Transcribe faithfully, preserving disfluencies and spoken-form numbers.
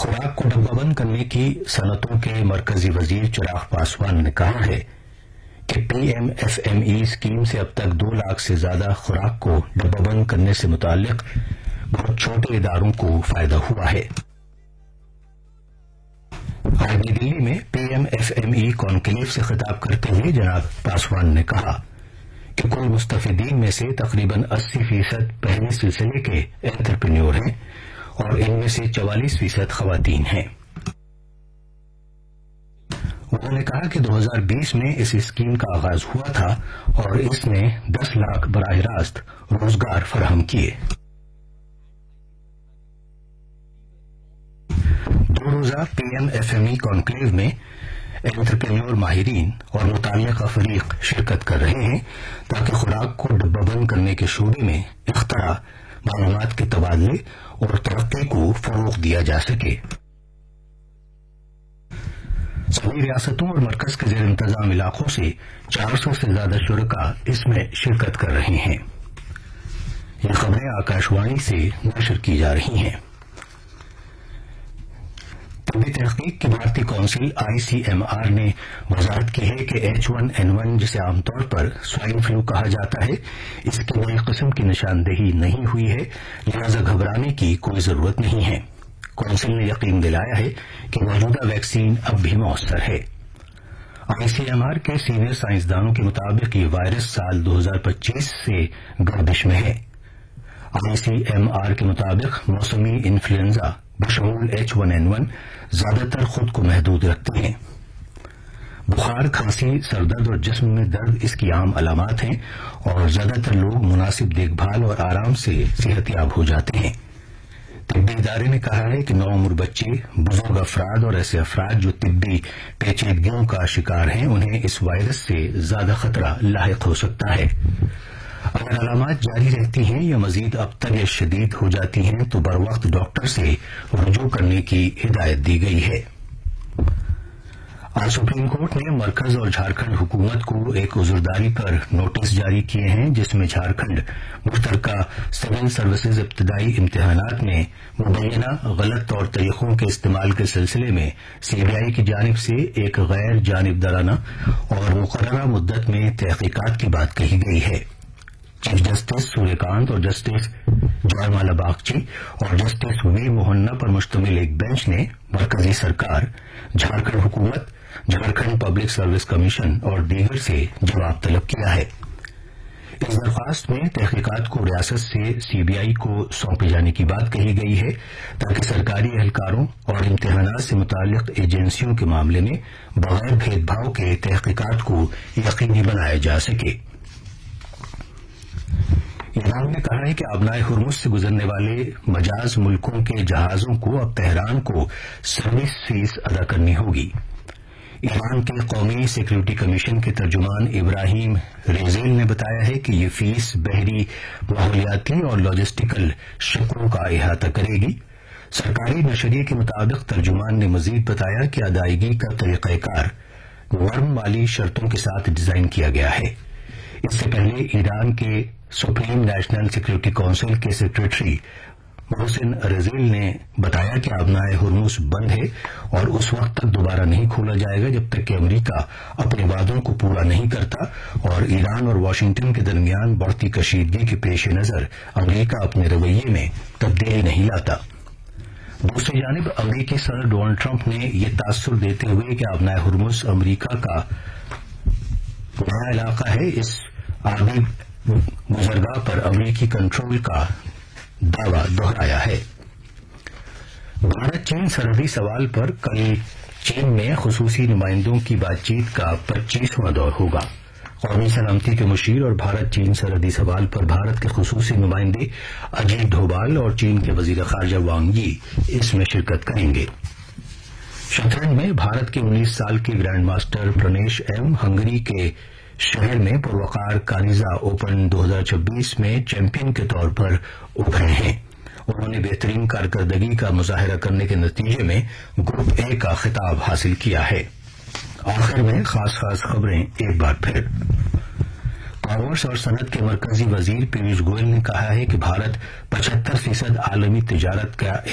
खुराक को डब्बाबंद करने की सनतों के मरकजी वजीर चिराग पासवान ने कहा है कि पीएमएफएमई स्कीम से अब तक दो लाख से ज्यादा खुराक को डब्बाबंद करने से मुताल्लिक बहुत छोटे इदारों को फायदा हुआ है। आज नई दिल्ली में पीएमएफएमई कॉन्क्लेव से खिताब करते हुए जनाब पासवान ने कहा कि कुल मुस्तफीदीन में से तकरीबन अस्सी फीसद पहले सिलसिले के एंटरप्रेन्योर हैं और इनमें से चवालीस फीसद खवातीन हैं। उन्होंने कहा कि दो हज़ार बीस में इस स्कीम का आगाज हुआ था और इसने दस लाख बराह रास्त रोजगार फराहम किए। दो रोजा पीएमएफएमई कॉन्क्लेव में एंटरप्रेन्योर माहिरीन और मुताल्लिका फरीक शिरकत कर रहे हैं ताकि खुराक को डब्बाबंद करने के शोबे में इख्तरा, मालूमात के तबादले और तरक्की को फरोग दिया जा सके। सभी रियासतों और मरकज के जेर इंतजाम इलाकों से चार सौ से ज्यादा शुरका इसमें शिरकत कर रहे हैं। ये खबरें आकाशवाणी से नशर की जा रही हैं। तबी तहकीक की भारतीय काउंसिल आईसीएमआर ने वजाहत की है कि एच वन एन वन जिसे आमतौर पर स्वाइन फ्लू कहा जाता है, इसकी नई किस्म की निशानदेही नहीं हुई है, लिहाजा घबराने की कोई जरूरत नहीं है। काउंसिल ने यकीन दिलाया है कि मौजूदा वैक्सीन अब भी मौसर है। आईसीएमआर के सीनियर साइंसदानों के मुताबिक ये वायरस साल दो हज़ार पच्चीस से गर्दिश में है। आईसीएमआर के मुताबिक मौसमी influenza बशमूल H one N one ज्यादातर खुद को महदूद रखते हैं। बुखार, खांसी, सरदर्द और जिस्म में दर्द इसकी आम अलामात हैं और ज्यादातर लोग मुनासिब देखभाल और आराम से सेहतयाब हो जाते हैं। तिब्बी इदारे ने कहा है कि नौउम्र बच्चे, बुजुर्ग अफराद और ऐसे अफराद जो तिब्बी पेचीदगियों का शिकार हैं, उन्हें इस वायरस से ज्यादा खतरा लाहिक हो सकता है। अगर अलामात जारी रहती हैं या मजीद अबतर या शदीद हो जाती हैं तो बर वक्त डॉक्टर से रुजू करने की हिदायत दी गई है। आज सुप्रीम कोर्ट ने मरकज और झारखंड हुकूमत को एक उजुरदारी पर नोटिस जारी किए हैं जिसमें झारखंड मुश्तरका सिविल सर्विसेज इब्तदाई इम्तिहानात में मुबैना गलत तौर तरीकों के इस्तेमाल के सिलसिले में सीबीआई की जानिब से एक गैर जानिबदाराना और मुकर्ररा मुद्दत में तहकीकात की बात कही गई है। चीफ जस्टिस सूर्यकांत और जस्टिस जयमाला बागची और जस्टिस वी मोहन्ना पर मुश्तमिल एक बेंच ने मरकजी सरकार, झारखंड हुकूमत, झारखंड पब्लिक सर्विस कमीशन और दीगर से जवाब तलब किया है। इस दरख्वास्त में तहकीकात को रियासत से सीबीआई को सौंपे जाने की बात कही गई है ताकि सरकारी एहलकारों और इम्तिहानात से मुताल्लिक एजेंसियों के मामले में बगैर भेदभाव के तहकीकात को यकीनी बनाया जा सके। ईरान ने कहा है कि आबनाए हुर्मुज से गुजरने वाले मजाज मुल्कों के जहाजों को अब तेहरान को सर्विस फीस अदा करनी होगी। ईरान के कौमी सिक्योरिटी कमीशन के तर्जुमान इब्राहिम रेजेल ने बताया है कि ये फीस बहरी, माहौलियाती और लॉजिस्टिकल शिकों का अहाता करेगी। सरकारी नशरिये के मुताबिक तर्जुमान ने मजीद बताया कि अदायगी का तरीक़ाकार नरम माली शर्तों के साथ डिजाइन किया गया है। इससे पहले ईरान के सुप्रीम नेशनल सिक्योरिटी काउंसिल के सेक्रेटरी मोहसिन रजील ने बताया कि आबनाए हुर्मुज बंद है और उस वक्त तक दोबारा नहीं खोला जाएगा जब तक कि अमेरिका अपने वादों को पूरा नहीं करता और ईरान और वाशिंगटन के दरमियान बढ़ती कशीदगी के पेश नजर अमेरिका अपने रवैये में तब्दीली नहीं लाता। दूसरी जानिब अमेरिकी सदर डोनाल्ड ट्रंप ने यह तासुर देते हुए कि आबनाए हुर्मुज अमेरिका का नया इलाका है, इस आबी गुजरगाह पर अमेरिकी कंट्रोल का दावा दोहराया है। भारत चीन सरहदी सवाल पर कल चीन में खुसूसी नुमाइंदों की बातचीत का पच्चीसवां दौर होगा। कौमी सलामती के मुशीर और भारत चीन सरहदी सवाल पर भारत के खुसूसी नुमाइंदे अजीत डोभाल और चीन के वजीर खारजा वांग यी इसमें शिरकत करेंगे। शतरंज में भारत के उन्नीस साल के grand master Pranesh M Hungary के शहर में पुरवकार कानिजा ओपन दो हज़ार छब्बीस में चैंपियन के तौर पर उभरे हैं। उन्होंने बेहतरीन कारकर्दगी का मुजाहरा करने के नतीजे में ग्रुप ए का खिताब हासिल किया है। आखिर में खास खास खबरें एक बार फिर। कॉमर्स और सनत के मरकजी वजीर पीयूष गोयल ने कहा है कि भारत पचहत्तर फीसद आलमी तिजारत का